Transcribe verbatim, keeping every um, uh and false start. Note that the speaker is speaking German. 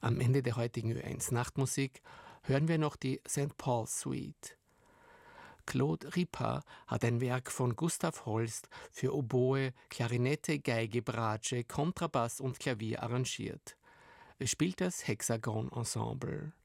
Am Ende der heutigen Ö eins Nachtmusik hören wir noch die Saint Paul Suite. Claude Ripart hat ein Werk von Gustav Holst für Oboe, Klarinette, Geige, Bratsche, Kontrabass und Klavier arrangiert. Es spielt das Hexagon Ensemble.